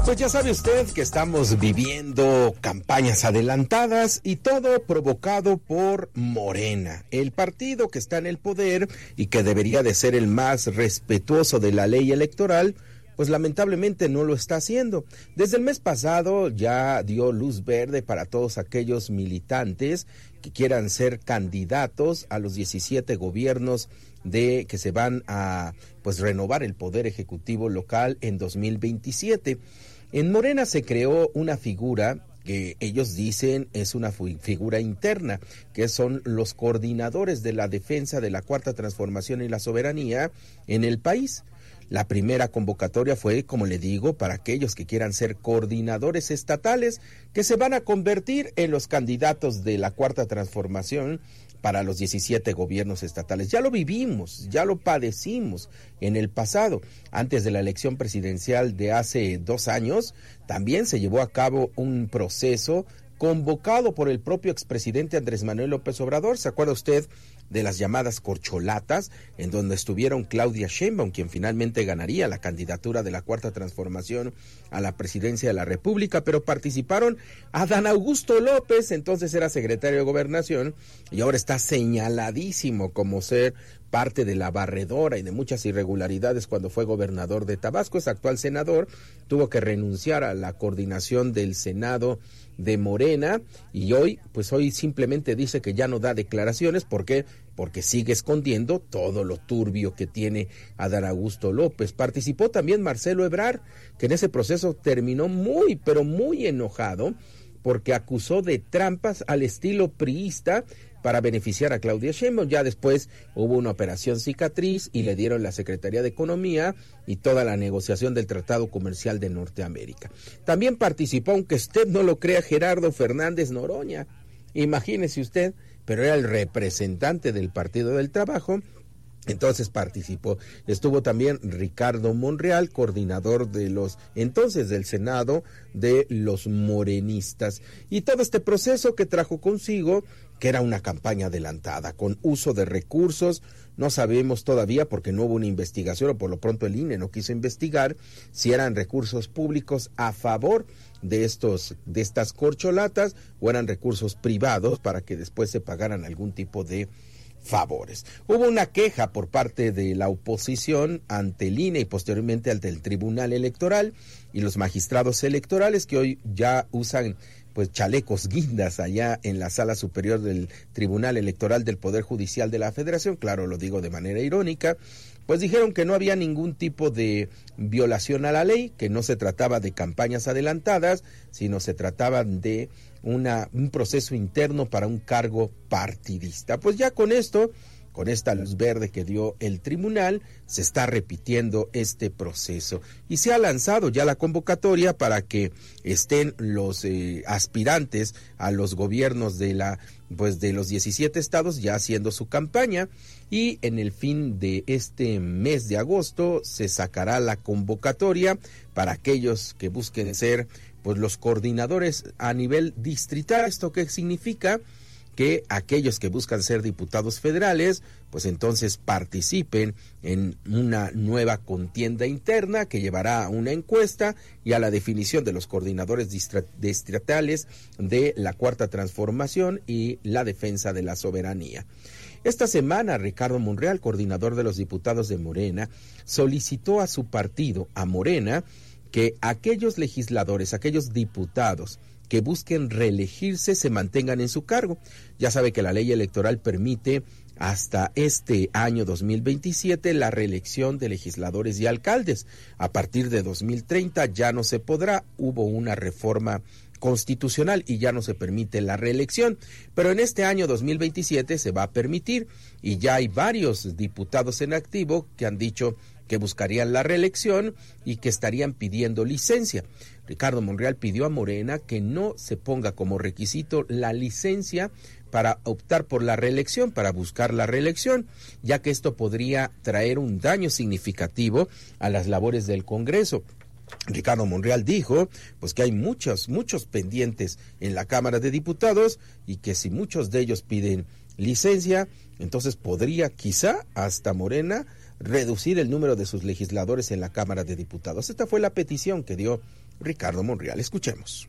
Pues ya sabe usted que estamos viviendo campañas adelantadas y todo provocado por Morena, el partido que está en el poder y que debería de ser el más respetuoso de la ley electoral, pues lamentablemente no lo está haciendo. Desde el mes pasado ya dio luz verde para todos aquellos militantes que quieran ser candidatos a los 17 gobiernos que se van a renovar el poder ejecutivo local en 2027. En Morena se creó una figura que ellos dicen es una figura interna, que son los coordinadores de la defensa de la Cuarta Transformación y la soberanía en el país. La primera convocatoria fue, como le digo, para aquellos que quieran ser coordinadores estatales, que se van a convertir en los candidatos de la Cuarta Transformación para los 17 gobiernos estatales. Ya lo vivimos, ya lo padecimos en el pasado. Antes de la elección presidencial de hace 2 años, también se llevó a cabo un proceso convocado por el propio expresidente Andrés Manuel López Obrador. ¿Se acuerda usted de las llamadas corcholatas, en donde estuvieron Claudia Sheinbaum, quien finalmente ganaría la candidatura de la Cuarta Transformación a la presidencia de la República, pero participaron Adán Augusto López, entonces era secretario de Gobernación, y ahora está señaladísimo como ser parte de la barredora y de muchas irregularidades cuando fue gobernador de Tabasco. Es actual senador, tuvo que renunciar a la coordinación del Senado de Morena y hoy simplemente dice que ya no da declaraciones. ¿Por qué? Porque sigue escondiendo todo lo turbio que tiene Adán Augusto López. Participó también Marcelo Ebrard, que en ese proceso terminó muy enojado porque acusó de trampas al estilo priista para beneficiar a Claudia Sheinbaum. Ya después hubo una operación cicatriz y le dieron la Secretaría de Economía y toda la negociación del Tratado Comercial de Norteamérica. También participó, aunque usted no lo crea, Gerardo Fernández Noroña. Imagínese usted, pero era el representante del Partido del Trabajo. Entonces participó. Estuvo también Ricardo Monreal, coordinador de del Senado de los morenistas. Y todo este proceso que trajo consigo, que era una campaña adelantada, con uso de recursos. No sabemos todavía, porque no hubo una investigación, o por lo pronto el INE no quiso investigar, si eran recursos públicos a favor de estas corcholatas, o eran recursos privados para que después se pagaran algún tipo de favores. Hubo una queja por parte de la oposición ante el INE y posteriormente ante el Tribunal Electoral y los magistrados electorales, que hoy ya usan chalecos guindas allá en la Sala Superior del Tribunal Electoral del Poder Judicial de la Federación. Claro, lo digo de manera irónica. Pues dijeron que no había ningún tipo de violación a la ley, que no se trataba de campañas adelantadas, sino se trataba de un proceso interno para un cargo partidista. Pues ya con esto, con esta luz verde que dio el tribunal, se está repitiendo este proceso y se ha lanzado ya la convocatoria para que estén los aspirantes a los gobiernos de los 17 estados ya haciendo su campaña, y en el fin de este mes de agosto se sacará la convocatoria para aquellos que busquen ser los coordinadores a nivel distrital. ¿Esto qué significa? Que aquellos que buscan ser diputados federales, pues entonces participen en una nueva contienda interna que llevará a una encuesta y a la definición de los coordinadores distritales de la Cuarta Transformación y la defensa de la soberanía. Esta semana, Ricardo Monreal, coordinador de los diputados de Morena, solicitó a su partido, a Morena, que aquellos legisladores, aquellos diputados que busquen reelegirse se mantengan en su cargo. Ya sabe que la ley electoral permite hasta este año 2027 la reelección de legisladores y alcaldes. A partir de 2030 ya no se podrá. Hubo una reforma constitucional y ya no se permite la reelección, pero en este año 2027 se va a permitir, y ya hay varios diputados en activo que han dicho que buscarían la reelección y que estarían pidiendo licencia. Ricardo Monreal pidió a Morena que no se ponga como requisito la licencia para optar por la reelección, para buscar la reelección, ya que esto podría traer un daño significativo a las labores del Congreso. Ricardo Monreal dijo que hay muchos pendientes en la Cámara de Diputados y que si muchos de ellos piden licencia, entonces podría quizá hasta Morena reducir el número de sus legisladores en la Cámara de Diputados. Esta fue la petición que dio Ricardo Monreal. Escuchemos.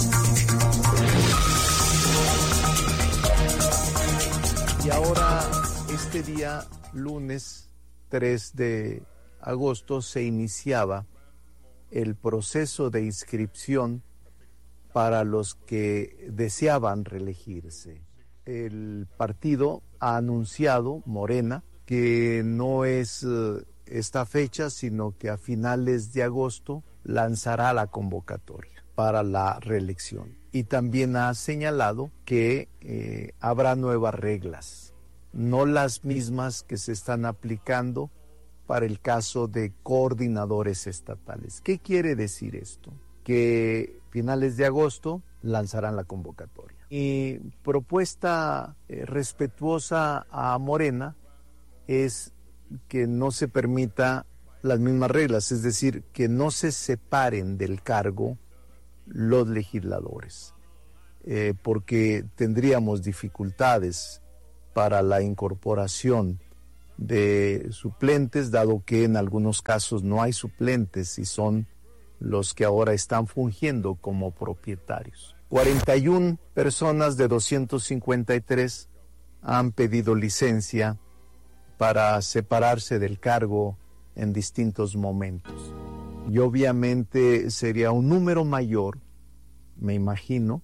Y ahora, este día, lunes 3 de agosto, se iniciaba el proceso de inscripción para los que deseaban reelegirse. El partido ha anunciado, Morena, que no es esta fecha, sino que a finales de agosto lanzará la convocatoria para la reelección. Y también ha señalado que habrá nuevas reglas, no las mismas que se están aplicando para el caso de coordinadores estatales. ¿Qué quiere decir esto? Que finales de agosto lanzarán la convocatoria. Mi propuesta respetuosa a Morena es que no se permita las mismas reglas, es decir, que no se separen del cargo los legisladores, porque tendríamos dificultades para la incorporación de suplentes, dado que en algunos casos no hay suplentes y son los que ahora están fungiendo como propietarios. 41 personas de 253 han pedido licencia para separarse del cargo en distintos momentos. Y obviamente sería un número mayor, me imagino,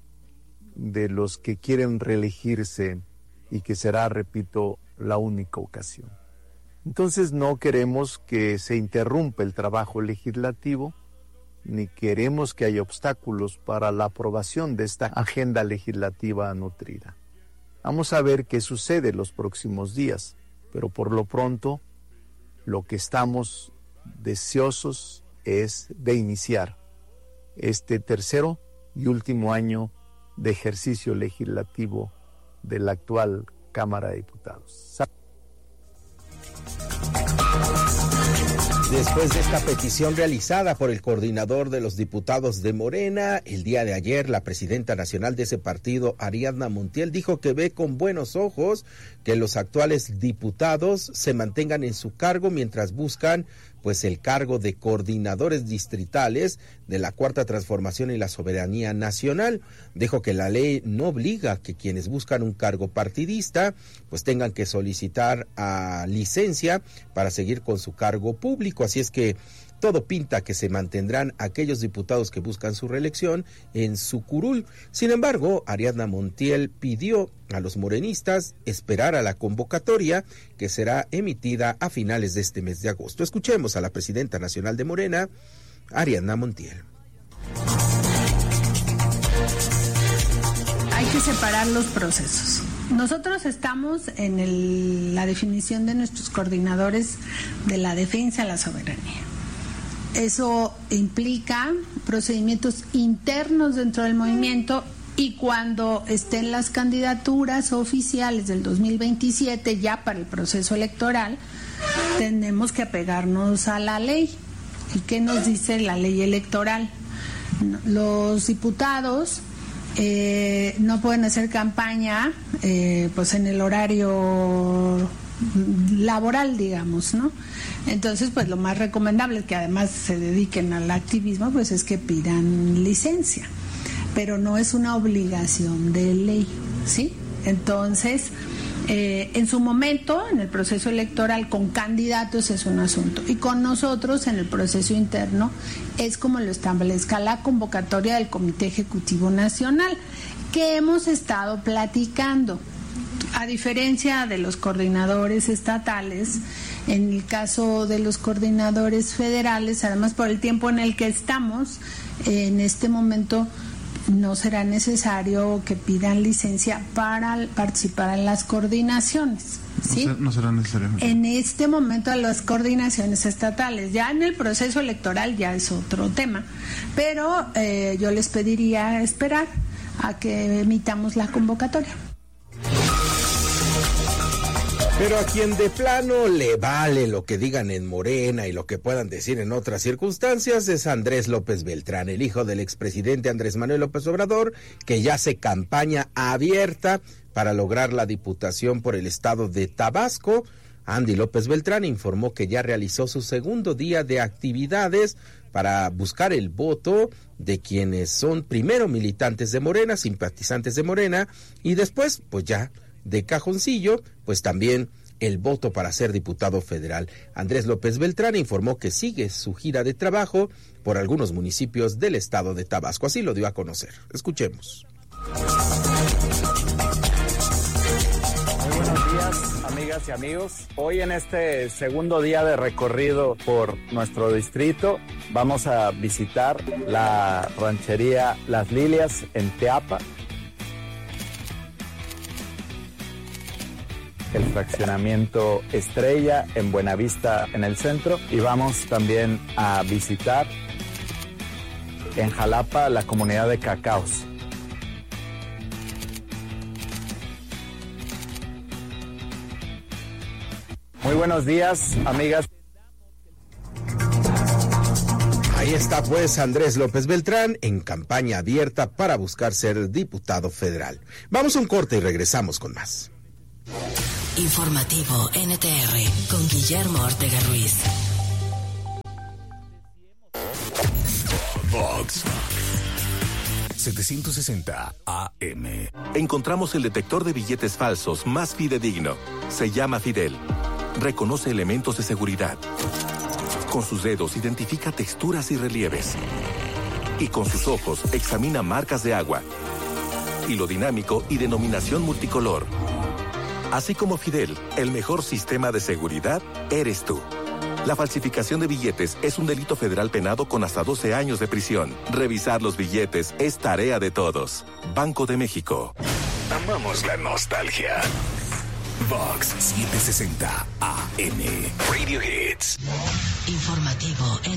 de los que quieren reelegirse y que será, repito, la única ocasión. Entonces no queremos que se interrumpa el trabajo legislativo, ni queremos que haya obstáculos para la aprobación de esta agenda legislativa nutrida. Vamos a ver qué sucede los próximos días, pero por lo pronto lo que estamos deseosos es de iniciar este tercero y último año de ejercicio legislativo de la actual Cámara de Diputados. Después de esta petición realizada por el coordinador de los diputados de Morena, el día de ayer la presidenta nacional de ese partido, Ariadna Montiel, dijo que ve con buenos ojos que los actuales diputados se mantengan en su cargo mientras buscan pues el cargo de coordinadores distritales de la Cuarta Transformación y la Soberanía Nacional. Dijo que la ley no obliga a que quienes buscan un cargo partidista pues tengan que solicitar licencia para seguir con su cargo público, así es que todo pinta que se mantendrán aquellos diputados que buscan su reelección en su curul. Sin embargo, Ariadna Montiel pidió a los morenistas esperar a la convocatoria que será emitida a finales de este mes de agosto. Escuchemos a la presidenta nacional de Morena, Ariadna Montiel. Hay que separar los procesos. Nosotros estamos en la definición de nuestros coordinadores de la defensa de la soberanía. Eso implica procedimientos internos dentro del movimiento y cuando estén las candidaturas oficiales del 2027 ya para el proceso electoral, tenemos que apegarnos a la ley. ¿Y qué nos dice la ley electoral? Los diputados no pueden hacer campaña pues en el horario laboral, digamos, ¿no? Entonces, pues lo más recomendable, que además se dediquen al activismo, pues es que pidan licencia, pero no es una obligación de ley, ¿sí? Entonces, en su momento, en el proceso electoral con candidatos es un asunto, y con nosotros en el proceso interno es como lo establezca la convocatoria del Comité Ejecutivo Nacional, que hemos estado platicando. A diferencia de los coordinadores estatales, en el caso de los coordinadores federales, además por el tiempo en el que estamos, en este momento no será necesario que pidan licencia para participar en las coordinaciones, ¿sí? No será necesario. En este momento a las coordinaciones estatales, ya en el proceso electoral ya es otro tema, pero yo les pediría esperar a que emitamos la convocatoria. Pero a quien de plano le vale lo que digan en Morena y lo que puedan decir en otras circunstancias es Andrés López Beltrán, el hijo del expresidente Andrés Manuel López Obrador, que ya hace campaña abierta para lograr la diputación por el estado de Tabasco. Andy López Beltrán, informó que ya realizó su segundo día de actividades para buscar el voto de quienes son primero militantes de Morena, simpatizantes de Morena, y después, pues ya de cajoncillo, pues también el voto para ser diputado federal. Andrés López Beltrán informó que sigue su gira de trabajo por algunos municipios del estado de Tabasco. Así lo dio a conocer. Escuchemos. Muy buenos días, amigas y amigos. Hoy en este segundo día de recorrido por nuestro distrito vamos a visitar la ranchería Las Lilias en Teapa, el fraccionamiento Estrella en Buenavista en el centro, y vamos también a visitar en Jalapa la comunidad de Cacaos. Muy buenos días, amigas. Ahí está pues Andrés López Beltrán en campaña abierta para buscar ser diputado federal. Vamos a un corte y regresamos con más. Informativo NTR con Guillermo Ortega Ruiz. Vox 760 AM. Encontramos el detector de billetes falsos más fidedigno. Se llama Fidel. Reconoce elementos de seguridad. Con sus dedos identifica texturas y relieves. Y con sus ojos examina marcas de agua, hilo dinámico y denominación multicolor. Así como Fidel, el mejor sistema de seguridad eres tú. La falsificación de billetes es un delito federal penado con hasta 12 años de prisión. Revisar los billetes es tarea de todos. Banco de México. Amamos la nostalgia. Vox 760 AM. Radio Hits. Informativo